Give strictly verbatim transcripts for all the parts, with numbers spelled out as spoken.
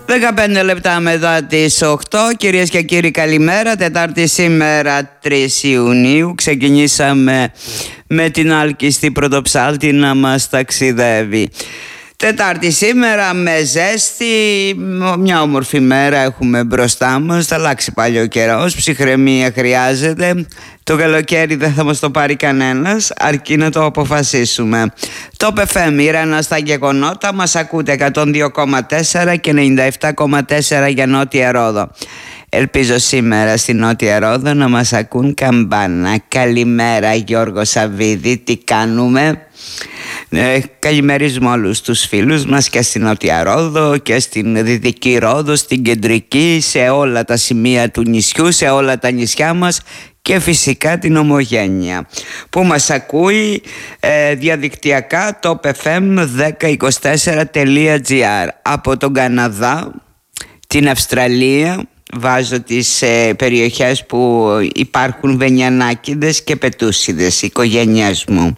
δεκαπέντε λεπτά μετά τις οκτώ, κυρίες και κύριοι, καλημέρα. Τετάρτη σήμερα, τρεις Ιουνίου. Ξεκινήσαμε με την άλκιστη πρωτοψάλτη να μας ταξιδεύει. Τετάρτη σήμερα με ζέστη, μια όμορφη μέρα έχουμε μπροστά μας. Θα αλλάξει πάλι ο καιρός, ψυχραιμία χρειάζεται. Το καλοκαίρι δεν θα μας το πάρει κανένας, αρκεί να το αποφασίσουμε. Το πι εφ εμ, η Ρένα στα γεγονότα, μας ακούτε εκατόν δύο κόμμα τέσσερα και ενενήντα επτά κόμμα τέσσερα για Νότια Ρόδο. Ελπίζω σήμερα στη Νότια Ρόδο να μας ακούν καμπάνα. Καλημέρα Γιώργο Σαββίδη, τι κάνουμε? Ε, καλημερίζουμε όλους τους φίλους μας και στην Νότια Ρόδο και στην Δυτική Ρόδο, στην Κεντρική, σε όλα τα σημεία του νησιού, σε όλα τα νησιά μας και φυσικά την Ομογένεια που μας ακούει ε, διαδικτυακά το πι εφ εμ δέκα είκοσι τέσσερα τελεία τζι άρ από τον Καναδά, την Αυστραλία. Βάζω τις ε, περιοχές που υπάρχουν βενιανάκηδες και πετούσιδες, οικογένειές μου.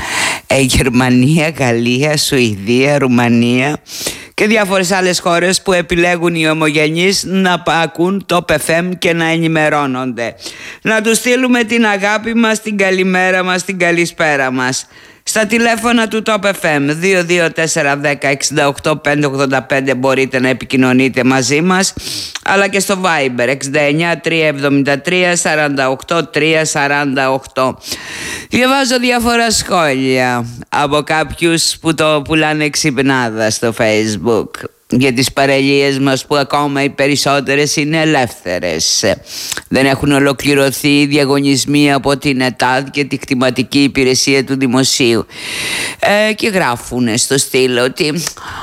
ε, Γερμανία, Γαλλία, Σουηδία, Ρουμανία και διάφορες άλλες χώρες που επιλέγουν οι ομογενείς να ακούν το πι εφ εμ και να ενημερώνονται. Να τους στείλουμε την αγάπη μας, την καλημέρα μας, την καλησπέρα μας. Στα τηλέφωνα του το πι εφ εμ δύο δύο τέσσερα ένα μηδέν εξήντα οκτώ πεντακόσια ογδόντα πέντε μπορείτε να επικοινωνείτε μαζί μας, αλλά και στο Viber εξήντα εννιά τριακόσια εβδομήντα τρία σαράντα οκτώ τριακόσια σαράντα οκτώ. Διαβάζω διάφορα σχόλια από κάποιους που το πουλάνε ξυπνάδα στο Facebook για τις παραλίες μας που ακόμα οι περισσότερες είναι ελεύθερες. Δεν έχουν ολοκληρωθεί οι διαγωνισμοί από την ΕΤΑΔ και τη κτηματική υπηρεσία του Δημοσίου. Ε, και γράφουν στο στυλ ότι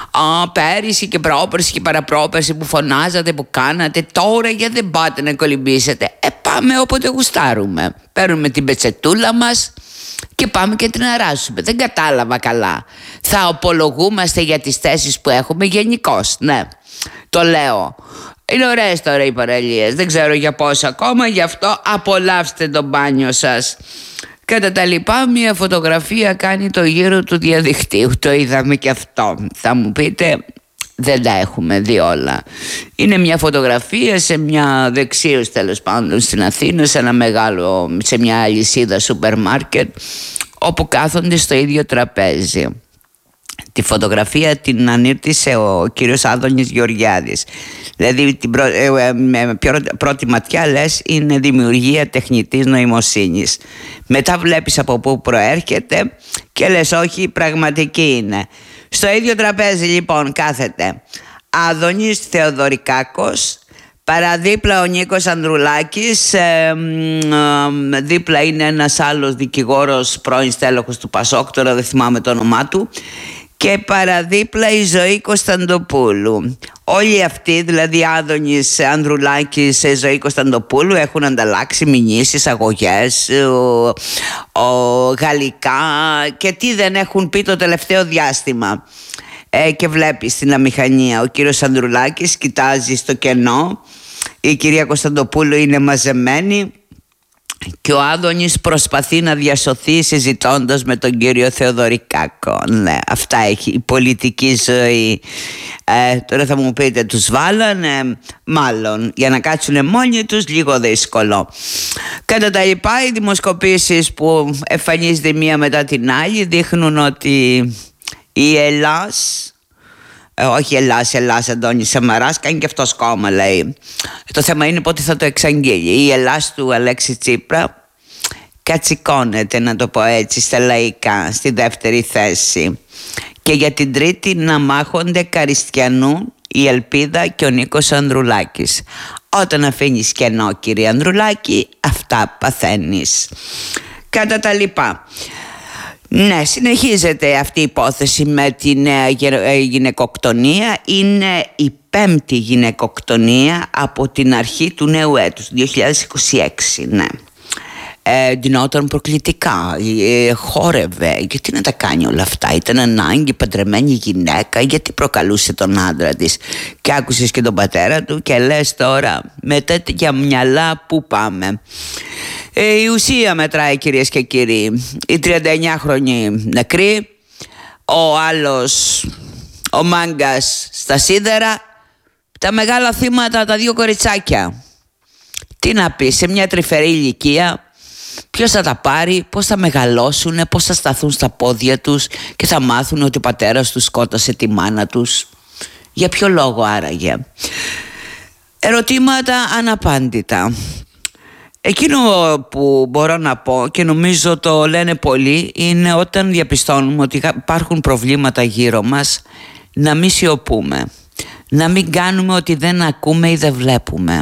α, πέρυσι και πρόπερσι και παραπρόπερσι που φωνάζατε, που κάνατε, τώρα γιατί δεν πάτε να κολυμπήσετε? Ε, πάμε όποτε γουστάρουμε. Παίρνουμε την πετσετούλα μας και πάμε και την αράσουμε. Δεν κατάλαβα καλά. Θα απολογούμαστε για τις θέσεις που έχουμε γενικώς? Ναι, το λέω. Είναι ωραίες τώρα οι παραλίες. Δεν ξέρω για πόσο ακόμα. Γι' αυτό απολαύστε το μπάνιο σας. Κατά τα λοιπά, μια φωτογραφία κάνει το γύρο του διαδικτύου. Το είδαμε και αυτό. Θα μου πείτε, δεν τα έχουμε δει όλα. Είναι μια φωτογραφία σε μια δεξίωση, τέλος πάντων, στην Αθήνα, σε ένα μεγάλο, σε μια αλυσίδα σούπερ μάρκετ, όπου κάθονται στο ίδιο τραπέζι. Τη φωτογραφία την ανήρτησε ο κύριος Άδωνης Γεωργιάδης. Δηλαδή την πρω... ε, με πρώτη ματιά λες είναι δημιουργία τεχνητής νοημοσύνης. Μετά βλέπεις από πού προέρχεται και λες όχι, πραγματική είναι. Στο ίδιο τραπέζι λοιπόν κάθεται Άδωνης Θεοδωρικάκος, παραδίπλα ο Νίκος Ανδρουλάκης, ε, ε, δίπλα είναι ένας άλλος δικηγόρος, πρώην στέλεχος του Πασόκ, τώρα δεν θυμάμαι το όνομά του, και παραδίπλα η Ζωή Κωνσταντοπούλου. Όλοι αυτοί, δηλαδή Άδωνης, Ανδρουλάκης, Ζωή Κωνσταντοπούλου, έχουν ανταλλάξει μηνύσεις, αγωγές, ο, ο, γαλλικά και τι δεν έχουν πει το τελευταίο διάστημα. Ε, και βλέπεις στην αμηχανία ο κύριος Ανδρουλάκης κοιτάζει στο κενό, η κυρία Κωνσταντοπούλου είναι μαζεμένη και ο Άδωνης προσπαθεί να διασωθεί συζητώντας με τον κύριο Θεοδωρικάκο. Ναι, αυτά έχει η πολιτική ζωή. Ε, τώρα θα μου πείτε, τους βάλανε? Μάλλον, για να κάτσουν μόνοι τους λίγο δύσκολο. Κατά τα λοιπά, οι δημοσκοπήσεις που εμφανίζεται μία μετά την άλλη δείχνουν ότι η Ελλάς, ε, όχι Ελλάς, Ελλάς Αντώνης Σαμαράς, κάνει και αυτός κόμμα, λέει. Το θέμα είναι πότε θα το εξαγγείλει. Η Ελλάς του Αλέξη Τσίπρα κατσικώνεται, να το πω έτσι, στα λαϊκά, στη δεύτερη θέση. Και για την τρίτη να μάχονται Καριστιανού, η Ελπίδα και ο Νίκος Ανδρουλάκης. Όταν αφήνεις κενό, κύριε Ανδρουλάκη, αυτά παθαίνεις. Κατά τα λοιπά, ναι, συνεχίζεται αυτή η υπόθεση με τη νέα γυναικοκτονία. Είναι η πέμπτη γυναικοκτονία από την αρχή του νέου έτους, δύο χιλιάδες είκοσι έξι, ναι. Ε, ντυνόταν προκλητικά, ε, χόρευε. Γιατί να τα κάνει όλα αυτά? Ήταν ανάγκη, παντρεμένη γυναίκα, γιατί προκαλούσε τον άντρα της? Και άκουσες και τον πατέρα του και λες τώρα με τέτοια μυαλά που πάμε? Ε, η ουσία μετράει, κυρίες και κύριοι. Η τριανταεννιάχρονη νεκρή, ο άλλος ο μάγκας στα σίδερα Τα μεγάλα θύματα, τα δύο κοριτσάκια. Τι να πει, σε μια τρυφερή ηλικία, ποιος θα τα πάρει, πώς θα μεγαλώσουν, πώς θα σταθούν στα πόδια τους και θα μάθουν ότι ο πατέρας τους σκότωσε τη μάνα τους. Για ποιο λόγο άραγε? Ερωτήματα αναπάντητα. Εκείνο που μπορώ να πω και νομίζω το λένε πολλοί είναι όταν διαπιστώνουμε ότι υπάρχουν προβλήματα γύρω μας, να μην σιωπούμε, να μην κάνουμε ότι δεν ακούμε ή δεν βλέπουμε,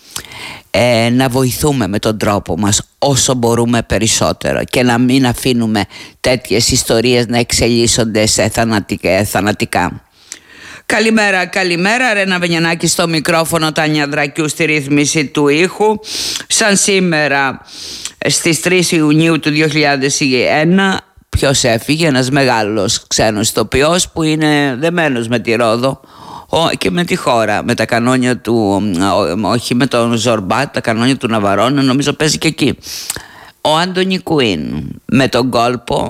ε, να βοηθούμε με τον τρόπο μας όσο μπορούμε περισσότερο και να μην αφήνουμε τέτοιες ιστορίες να εξελίσσονται σε θανατικά, θανατικά. Καλημέρα, καλημέρα. Ρένα Βενιανάκη στο μικρόφωνο, Τάνια Δρακιού στη ρύθμιση του ήχου. Σαν σήμερα στις τρεις Ιουνίου του δύο χιλιάδες ένα, ποιος έφυγε? Ένας μεγάλος ξένος ηθοποιός που είναι δεμένος με τη Ρόδο και με τη χώρα, με τα κανόνια του, όχι με τον Ζορμπάτ, τα κανόνια του Ναβαρών, νομίζω παίζει και εκεί. Ο Άντονι Κουίν με τον κόλπο.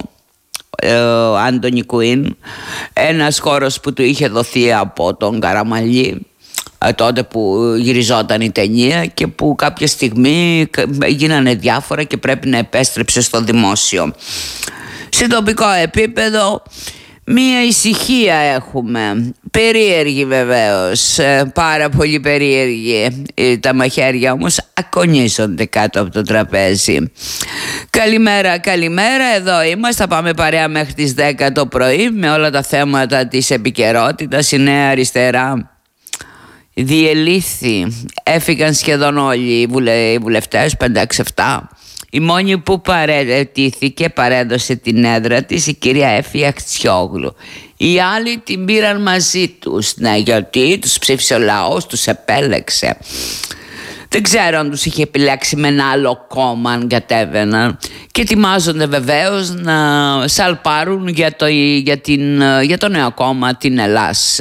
Ο Άντονι Κουίν, ένας χώρος που του είχε δοθεί από τον Καραμαλή τότε που γυριζόταν η ταινία και που κάποια στιγμή γίνανε διάφορα και πρέπει να επέστρεψε στο δημόσιο. Σε τοπικό επίπεδο μία ησυχία έχουμε, περίεργη βεβαίως, πάρα πολύ περίεργη. Τα μαχαίρια όμως ακονίζονται κάτω από το τραπέζι. Καλημέρα, καλημέρα, εδώ είμαστε, θα πάμε παρέα μέχρι τις δέκα το πρωί με όλα τα θέματα της επικαιρότητας. Η Νέα Αριστερά διελήθη, έφυγαν σχεδόν όλοι οι, βουλε, οι βουλευτές, πέντε έξι επτά. Η μόνη που παρέτήθηκε, παρέδωσε την έδρα της, η κυρία Έφη Αχτσιόγλου. Οι άλλοι την πήραν μαζί τους. Ναι, γιατί τους ψήφισε ο λαός, τους επέλεξε. Δεν ξέρω αν τους είχε επιλέξει με ένα άλλο κόμμα αν κατέβαιναν. Και ετοιμάζονται βεβαίως να σαλπάρουν για το, για την, για το νέο κόμμα, την Ελλάς.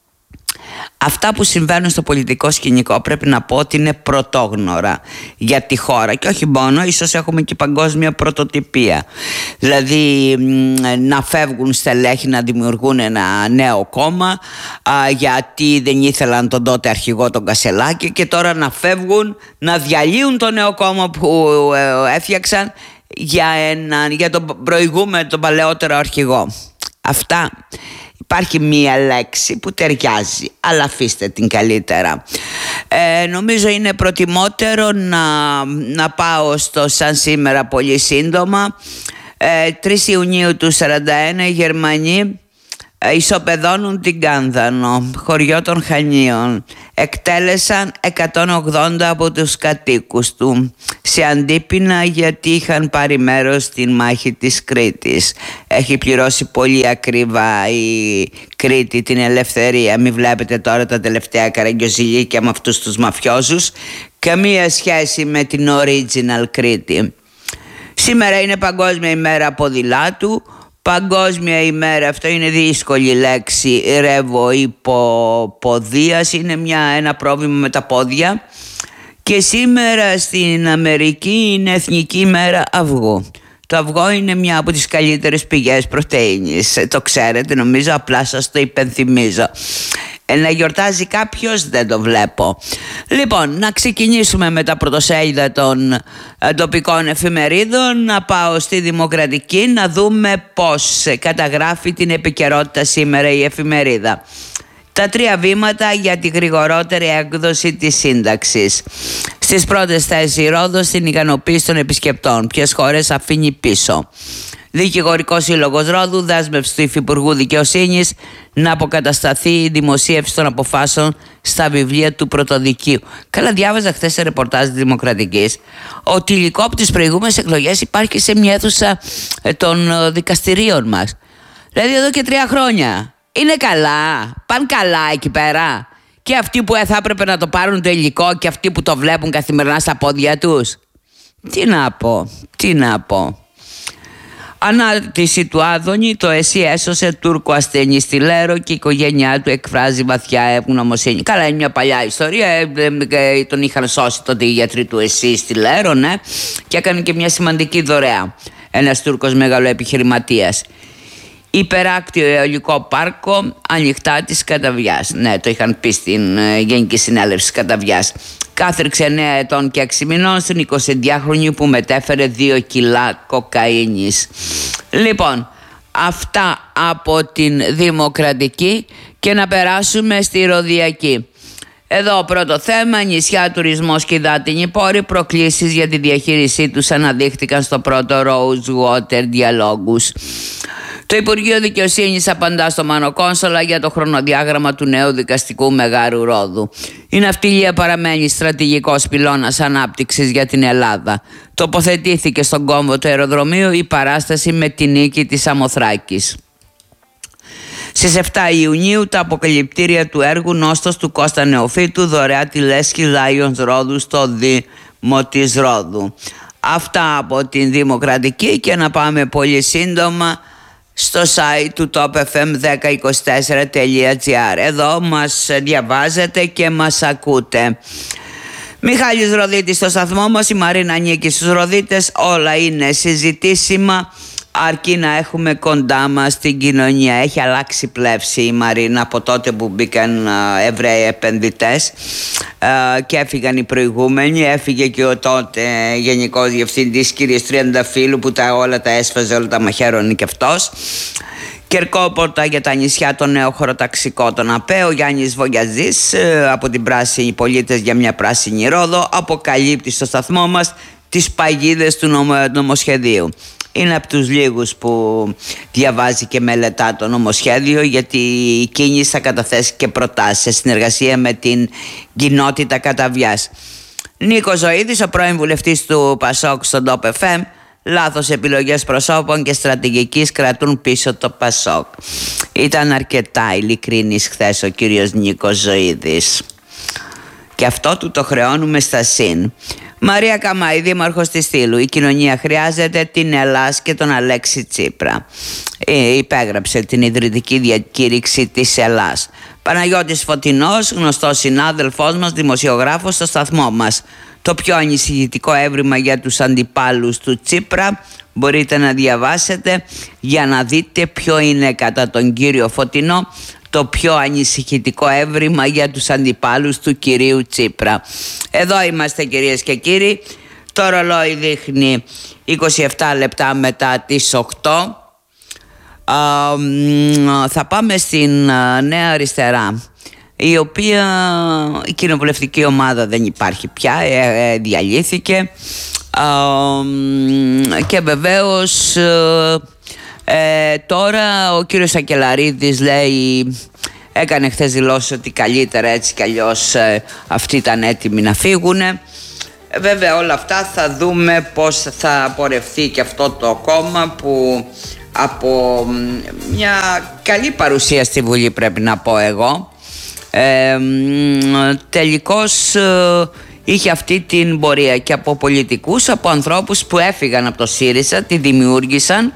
Αυτά που συμβαίνουν στο πολιτικό σκηνικό πρέπει να πω ότι είναι πρωτόγνωρα για τη χώρα και όχι μόνο, ίσως έχουμε και παγκόσμια πρωτοτυπία. Δηλαδή να φεύγουν στελέχη να δημιουργούν ένα νέο κόμμα α, γιατί δεν ήθελαν τον τότε αρχηγό τον Κασελάκη και τώρα να φεύγουν να διαλύουν το νέο κόμμα που ε, έφτιαξαν για, ένα, για τον προηγούμενο, τον παλαιότερο αρχηγό. Αυτά. Υπάρχει μία λέξη που ταιριάζει, αλλά αφήστε την καλύτερα. Ε, νομίζω είναι προτιμότερο να, να πάω στο σαν σήμερα πολύ σύντομα. Ε, τρεις Ιουνίου του σαράντα ένα οι Γερμανοί ε, ισοπεδώνουν την Κάνδανο, χωριό των Χανίων. Εκτέλεσαν εκατόν ογδόντα από τους κατοίκους του σε αντίπεινα γιατί είχαν πάρει μέρος στην μάχη της Κρήτης. Έχει πληρώσει πολύ ακριβά η Κρήτη την ελευθερία. Μην βλέπετε τώρα τα τελευταία καραγκιόζηλίκια με αυτούς τους μαφιόζους. Καμία σχέση με την original Κρήτη. Σήμερα είναι Παγκόσμια ημέρα ποδηλάτου. Παγκόσμια ημέρα, αυτό είναι δύσκολη λέξη, ρευοϊποποδίας, είναι μια, ένα πρόβλημα με τα πόδια. Και σήμερα στην Αμερική είναι Εθνική ημέρα αυγού. Το αυγό είναι μια από τις καλύτερες πηγές πρωτεΐνης, το ξέρετε, νομίζω, απλά σας το υπενθυμίζω. Ε, να γιορτάζει κάποιος δεν το βλέπω. Λοιπόν, να ξεκινήσουμε με τα πρωτοσέλιδα των ε, τοπικών εφημερίδων. Να πάω στη Δημοκρατική να δούμε πώς καταγράφει την επικαιρότητα σήμερα η εφημερίδα. Τα τρία βήματα για τη γρηγορότερη έκδοση της σύνταξης. Στις πρώτες θέσεις η Ρόδος στην ικανοποίηση των επισκεπτών. Ποιες χώρες αφήνει πίσω. Δικηγορικός Σύλλογος Ρόδου, δέσμευση του Υφυπουργού Δικαιοσύνης να αποκατασταθεί η δημοσίευση των αποφάσεων στα βιβλία του Πρωτοδικείου. Καλά, διάβαζα χθες σε ρεπορτάζ της Δημοκρατικής ότι υλικό από τις προηγούμενες εκλογές υπάρχει σε μια αίθουσα των δικαστηρίων μας. Δηλαδή εδώ και τρία χρόνια. Είναι καλά, πάνε καλά εκεί πέρα. Και αυτοί που θα έπρεπε να το πάρουν το υλικό και αυτοί που το βλέπουν καθημερινά στα πόδια τους. Τι να πω, τι να πω. Ανάρτηση του Άδωνη, το ΕΣΥ έσωσε Τούρκο ασθενή στη Λέρο και η οικογένειά του εκφράζει βαθιά ευγνωμοσύνη. Καλά, είναι μια παλιά ιστορία, ε, ε, ε, τον είχαν σώσει τότε οι γιατροί του ΕΣΥ στη Λέρο, ναι, και έκανε και μια σημαντική δωρεά ένας Τούρκος μεγάλο επιχειρηματίας. Υπεράκτιο αιωλικό πάρκο ανοιχτά της Καταβιάς. Ναι, το είχαν πει στην Γενική Συνέλευση Καταβιάς. Κάθριξε εννέα ετών και έξι μηνών στην εικοσιδυάχρονη που μετέφερε δύο κιλά κοκαίνης. Λοιπόν, αυτά από την Δημοκρατική και να περάσουμε στη Ηρωδιακή. Εδώ πρώτο θέμα, νησιά, τουρισμός και υδάτινοι πόροι, προκλήσεις για τη διαχείρισή τους αναδείχθηκαν στο πρώτο Rosewater διαλόγους. Το Υπουργείο Δικαιοσύνης απαντά στο Μανοκόνσολα για το χρονοδιάγραμμα του νέου δικαστικού Μεγάρου Ρόδου. Η ναυτιλία παραμένει στρατηγικός πυλώνας ανάπτυξης για την Ελλάδα. Τοποθετήθηκε στον κόμβο του αεροδρομίου η παράσταση με τη νίκη της Σαμοθράκης. Στις επτά Ιουνίου τα αποκαλυπτήρια του έργου Νόστος του Κώστα Νεοφύτου, δωρεά τη λέσχη Lions Ρόδου στο Δήμο της Ρόδου. Αυτά από την Δημοκρατική και να πάμε πολύ σύντομα στο site του top f m δέκα είκοσι τέσσερα τελεία gr. Εδώ μας διαβάζετε και μας ακούτε. Μιχάλης Ροδίτης στο σταθμό μας, η Μαρίνα ανήκει στους Ροδίτες, όλα είναι συζητήσιμα αρκεί να έχουμε κοντά μας την κοινωνία. Έχει αλλάξει πλεύση η Μαρίνα από τότε που μπήκαν Εβραίοι επενδυτές και έφυγαν οι προηγούμενοι. Έφυγε και ο τότε γενικός διευθυντής κ. Τριανταφύλου που τα όλα τα έσφαζε, όλα τα μαχαίρωνε και αυτός. Κερκόπορτα για τα νησιά, το νέο χωροταξικό, τον ΑΠΕ. Ο Γιάννης Βογιαζής από την Πράσινη Πολίτες για μια Πράσινη Ρόδο αποκαλύπτει στο σταθμό μας τις παγίδες του νομοσχεδίου. Είναι από τους λίγους που διαβάζει και μελετά το νομοσχέδιο, γιατί η κίνηση θα καταθέσει και προτάσεις σε συνεργασία με την κοινότητα Καταβιάς. Νίκος Ζωήδης, ο πρώην βουλευτής του Πασόκ στον Top εφ εμ, λάθος επιλογές προσώπων και στρατηγικής κρατούν πίσω το Πασόκ. Ήταν αρκετά ειλικρινής χθες ο κύριος Νίκος Ζωήδης και αυτό του το χρεώνουμε στα συν. Μαρία Καμάη, δήμαρχος της Στήλου. Η κοινωνία χρειάζεται την Ελλάς και τον Αλέξη Τσίπρα. Ε, υπέγραψε την ιδρυτική διακήρυξη της Ελλάς. Παναγιώτης Φωτεινός, γνωστός συνάδελφός μας, δημοσιογράφος στο σταθμό μας. Το πιο ανησυχητικό έβριμα για τους αντιπάλους του Τσίπρα μπορείτε να διαβάσετε για να δείτε ποιο είναι κατά τον κύριο Φωτεινό το πιο ανησυχητικό έβριμα για τους αντιπάλους του κυρίου Τσίπρα. Εδώ είμαστε κυρίες και κύριοι. Το ρολόι δείχνει είκοσι επτά λεπτά μετά τις οκτώ. Α, θα πάμε στην Νέα Αριστερά, η οποία η κοινοβουλευτική ομάδα δεν υπάρχει πια, ε, ε, διαλύθηκε. Α, και βεβαίως Ε, τώρα ο κύριος Σακελαρίδης λέει, έκανε χθες δηλώσει ότι καλύτερα έτσι κι αλλιώς ε, αυτοί ήταν έτοιμοι να φύγουν. Ε, βέβαια όλα αυτά θα δούμε πώς θα πορευτεί και αυτό το κόμμα που από μια καλή παρουσία στη Βουλή, πρέπει να πω εγώ, ε, τελικώς ε, είχε αυτή την πορεία και από πολιτικούς, από ανθρώπους που έφυγαν από το ΣΥΡΙΖΑ, τη δημιούργησαν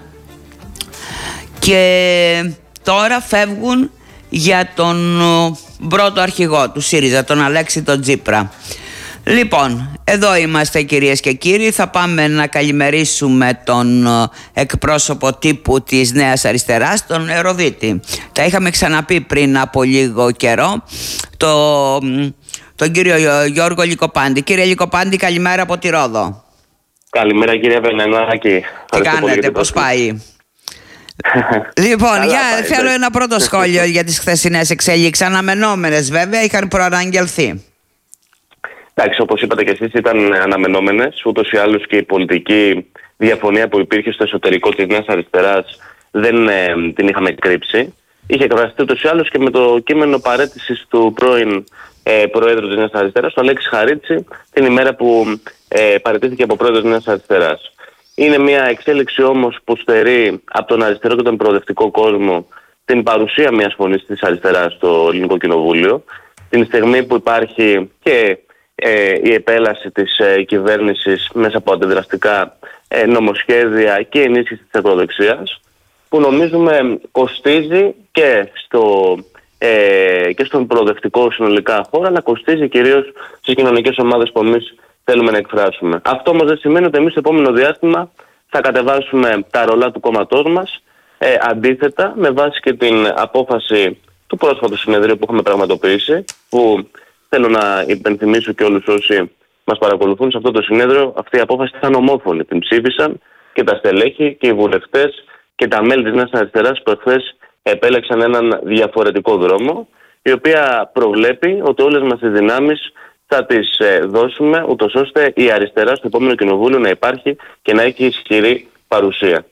και τώρα φεύγουν για τον πρώτο αρχηγό του ΣΥΡΙΖΑ, τον Αλέξη τον Τσίπρα. Λοιπόν, εδώ είμαστε κυρίες και κύριοι. Θα πάμε να καλημερίσουμε τον εκπρόσωπο τύπου της Νέας Αριστεράς, τον Ροδίτη. Τα είχαμε ξαναπεί πριν από λίγο καιρό, το, τον κύριο Γιώργο Λυκοπάντη. Κύριε Λυκοπάντη, καλημέρα από τη Ρόδο. Καλημέρα κύριε Βενενάκη. Τι κάνετε, πώς πάει? Λοιπόν, για, θέλω ένα πρώτο σχόλιο για τις χθεσινές εξέλιξεις. Αναμενόμενες βέβαια, είχαν προαναγγελθεί. Εντάξει, όπως είπατε και εσείς, ήταν αναμενόμενες. Ούτως ή άλλως και η πολιτική διαφωνία που υπήρχε στο εσωτερικό της Νέας Αριστεράς δεν ε, την είχαμε κρύψει. Είχε εκφραστεί ούτως ή άλλως και με το κείμενο παραίτησης του πρώην ε, Προέδρου της Νέας Αριστεράς, του Αλέξη Χαρίτση, την ημέρα που ε, παραιτήθηκε από Πρόεδρος της Νέας Αριστεράς. Είναι μια εξέλιξη όμως που στερεί από τον αριστερό και τον προοδευτικό κόσμο την παρουσία μιας φωνής της αριστεράς στο Ελληνικό Κοινοβούλιο, την στιγμή που υπάρχει και ε, η επέλαση της ε, κυβέρνησης μέσα από αντιδραστικά ε, νομοσχέδια και ενίσχυση της ακροδεξίας, που νομίζουμε κοστίζει και, στο, ε, και στον προοδευτικό συνολικά χώρο, αλλά κοστίζει κυρίως στις κοινωνικές ομάδες που εμείς θέλουμε να εκφράσουμε. Αυτό όμως δεν σημαίνει ότι εμείς στο επόμενο διάστημα θα κατεβάσουμε τα ρολά του κόμματός μας Ε, αντίθετα, με βάση και την απόφαση του πρόσφατου συνεδρίου που έχουμε πραγματοποιήσει, που θέλω να υπενθυμίσω και όλους όσοι μας παρακολουθούν σε αυτό το συνέδριο, αυτή η απόφαση ήταν ομόφωνη. Την ψήφισαν και τα στελέχη και οι βουλευτές και τα μέλη της Νέας Αριστεράς που εχθές επέλεξαν έναν διαφορετικό δρόμο, η οποία προβλέπει ότι όλες μας τις δυνάμεις θα τις δώσουμε, ούτως ώστε η αριστερά στο επόμενο κοινοβούλιο να υπάρχει και να έχει ισχυρή παρουσία.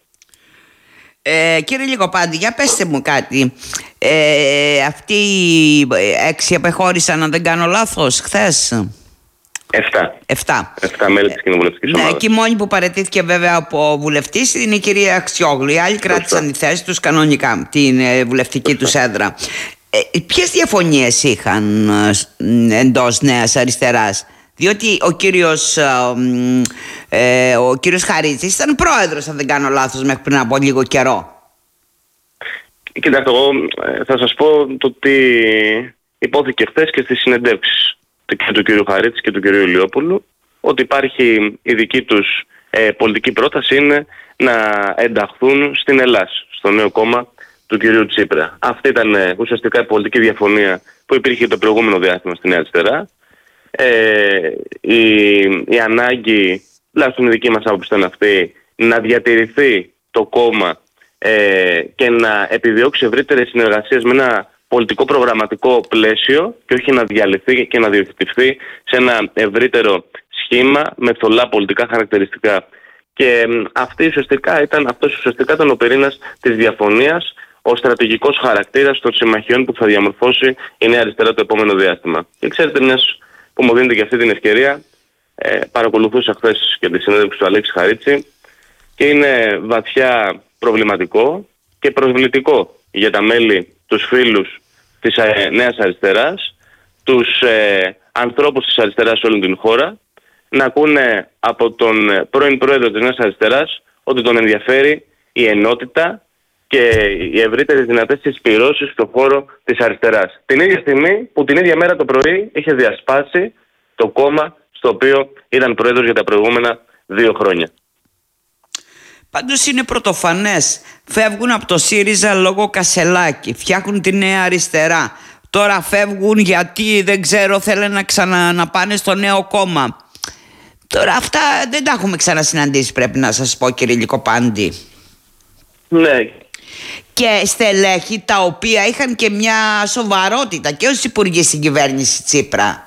Ε, κύριε Λικοπάντη, για πέστε μου κάτι. Ε, αυτοί οι έξι απεχώρησαν, αν δεν κάνω λάθος, χθες. Εφτά. Εφτά. Εφτά μέλη της κοινοβουλευτικής ναι, ομάδας. Και η μόνη που παραιτήθηκε βέβαια από βουλευτής είναι η κυρία Αξιόγλου. Οι άλλοι κράτησαν τη θέση τους κανονικά, την ε, βουλευτική τους έδρα. Ε, ποιες διαφωνίες είχαν ε, εντός Νέας Αριστεράς? Διότι ο κύριος, ε, ο κύριος Χαρίτσης ήταν πρόεδρος, αν δεν κάνω λάθος, μέχρι πριν από λίγο καιρό. Κοιτάξτε, εγώ θα σας πω το τι υπόθηκε χθες και στις συνεντεύξεις και του κύριου Χαρίτση και του κύριου Ηλιόπουλου, ότι υπάρχει η δική τους ε, πολιτική πρόταση είναι να ενταχθούν στην Ελλάς, στο νέο κόμμα του κυρίου Τσίπρα. Αυτή ήταν ε, ουσιαστικά η πολιτική διαφωνία που υπήρχε το προηγούμενο διάστημα στη Νέα Αριστερά. Ε, η, η ανάγκη, τουλάχιστον η δική μας άποψη ήταν αυτή, να διατηρηθεί το κόμμα ε, και να επιδιώξει ευρύτερες συνεργασίες με ένα πολιτικό προγραμματικό πλαίσιο και όχι να διαλυθεί και να διοικητευτεί σε ένα ευρύτερο σχήμα με θολά πολιτικά χαρακτηριστικά. Και αυτή ουσιαστικά ήταν, αυτός ουσιαστικά ήταν ο πυρήνας της διαφωνίας, ο στρατηγικός χαρακτήρας των συμμαχιών που θα διαμορφώσει η Νέα Αριστερά το επόμενο διάστημα. Και ξέρετε, μιας που μου δίνετε και αυτή την ευκαιρία, ε, παρακολουθούσα χθες και τη συνέντευξη του Αλέξη Χαρίτση και είναι βαθιά προβληματικό και προσβλητικό για τα μέλη, τους φίλους της ε, Νέας Αριστεράς, τους ε, ανθρώπους της αριστεράς σε όλη την χώρα, να ακούνε από τον πρώην πρόεδρο της Νέας Αριστεράς ότι τον ενδιαφέρει η ενότητα και οι ευρύτερες δυνατές συσπυρώσεις στον χώρο της αριστεράς. Την ίδια στιγμή που την ίδια μέρα το πρωί είχε διασπάσει το κόμμα στο οποίο ήταν πρόεδρος για τα προηγούμενα δύο χρόνια. Πάντως είναι πρωτοφανές. Φεύγουν από το ΣΥΡΙΖΑ λόγω Κασελάκη, φτιάχνουν τη Νέα Αριστερά. Τώρα φεύγουν γιατί δεν ξέρω, θέλουν να ξανα να πάνε στο νέο κόμμα. Τώρα αυτά δεν τα έχουμε ξανασυναντήσει, πρέπει να σας πω, κύριε Λικοπάντη. Ναι. Και στελέχη τα οποία είχαν και μια σοβαρότητα και ως υπουργοί στην κυβέρνηση Τσίπρα.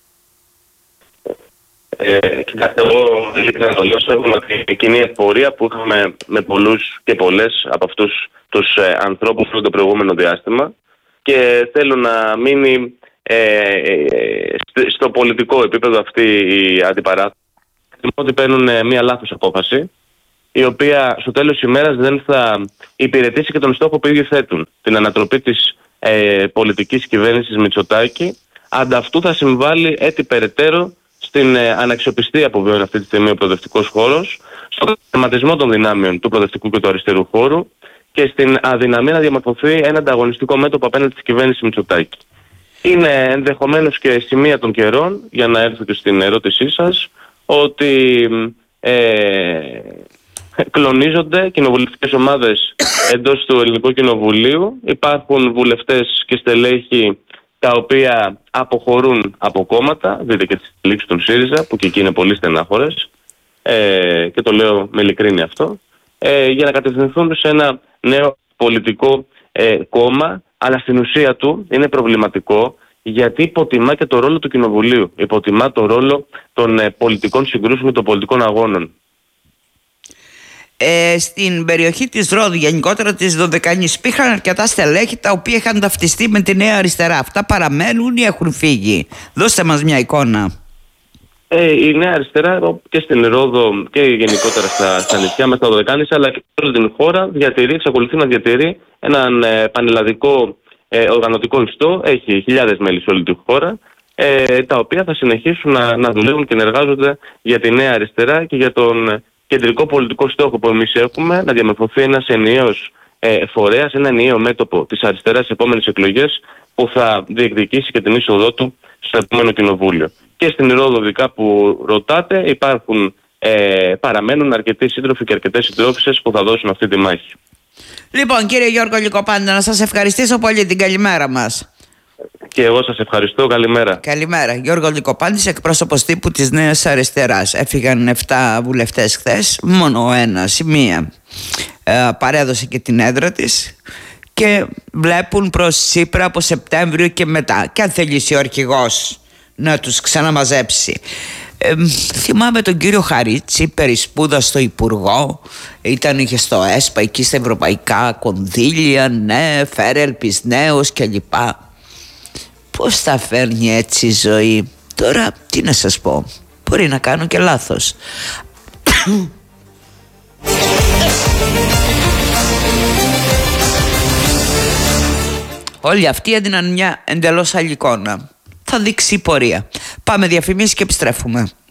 Ε, κοιτάξτε, εγώ ήθελα να το λέω, έχουμε την κοινή πορεία που είχαμε με πολλούς και πολλές από αυτούς τους ε, ανθρώπους το προηγούμενο διάστημα και θέλω να μείνει ε, ε, στο πολιτικό επίπεδο αυτή η αντιπαράθεση, ότι παίρνουν ε, μία λάθος απόφαση, η οποία στο τέλος της ημέρας δεν θα υπηρετήσει και τον στόχο που ήδη θέτουν, την ανατροπή της ε, πολιτικής κυβέρνησης Μητσοτάκη. Ανταυτού θα συμβάλλει έτσι περαιτέρω στην ε, αναξιοπιστία που βιώνει αυτή τη στιγμή ο προοδευτικός χώρος, στον κατακαιρματισμό των δυνάμεων του προοδευτικού και του αριστερού χώρου και στην αδυναμία να διαμορφωθεί ένα ανταγωνιστικό μέτωπο απέναντι στη κυβέρνηση Μητσοτάκη. Είναι ενδεχομένως και σημεία των καιρών, για να έρθω και στην ερώτησή σας, ότι ε, κλονίζονται κοινοβουλευτικές ομάδες εντός του Ελληνικού Κοινοβουλίου. Υπάρχουν βουλευτές και στελέχη τα οποία αποχωρούν από κόμματα, δείτε και τις εξελίξεις του ΣΥΡΙΖΑ, που και εκεί είναι πολύ στενάχωρες, ε, και το λέω με ειλικρίνη αυτό, ε, για να κατευθυνθούν σε ένα νέο πολιτικό ε, κόμμα, αλλά στην ουσία του είναι προβληματικό, γιατί υποτιμά και το ρόλο του Κοινοβουλίου, υποτιμά το ρόλο των ε, πολιτικών συγκρούσεων και των πολιτικών αγώνων. Ε, στην περιοχή της Ρόδου, γενικότερα της Δωδεκανής, υπήρχαν αρκετά στελέχη τα οποία είχαν ταυτιστεί με τη Νέα Αριστερά. Αυτά παραμένουν ή έχουν φύγει? Δώστε μας μια εικόνα. Ε, η Νέα Αριστερά και στην Ρόδο και γενικότερα στα, στα νησιά με τα Δωδεκάνησα, αλλά και σε όλη την χώρα διατηρεί, εξακολουθεί να διατηρεί έναν ε, πανελλαδικό ε, οργανωτικό ιστό. Έχει χιλιάδες μέλη σε όλη τη χώρα, ε, τα οποία θα συνεχίσουν να, να δουλεύουν και να εργάζονται για τη Νέα Αριστερά και για τον κεντρικό πολιτικό στόχο που εμείς έχουμε, να διαμορφωθεί ένας ενιαίος ε, φορέας, ένα ενιαίο μέτωπο της αριστεράς στις επόμενες εκλογές που θα διεκδικήσει και την είσοδό του στο επόμενο κοινοβούλιο. Και στην Ρόδο, δικά που ρωτάτε, υπάρχουν, ε, παραμένουν αρκετοί σύντροφοι και αρκετές συντρόφισσες που θα δώσουν αυτή τη μάχη. Λοιπόν, κύριε Γιώργο Λυκοπάντη, να σας ευχαριστήσω πολύ, την καλημέρα μας. Και εγώ σας ευχαριστώ. Καλημέρα. Καλημέρα. Γιώργο Λυκοπάντης, εκπρόσωπος τύπου της Νέας Αριστεράς. Έφυγαν επτά βουλευτές χθες, μόνο ο ένας, η μία ε, παρέδωσε και την έδρα της και βλέπουν προς Τσίπρα από Σεπτέμβριο και μετά. Και αν θελήσει ο αρχηγός να τους ξαναμαζέψει. Ε, θυμάμαι τον κύριο Χαρίτση, περισπούδαστο υπουργό, ήταν είχε στο ΕΣΠΑ, εκεί στα ευρωπαϊκά κονδύλια, ναι, Φέρελπης νέος κλπ. Πώς τα φέρνει έτσι η ζωή? Τώρα τι να σας πω, μπορεί να κάνω και λάθος. Όλοι αυτοί έδιναν μια εντελώς άλλη εικόνα. Θα δείξει η πορεία. Πάμε διαφημίσεις και επιστρέφουμε.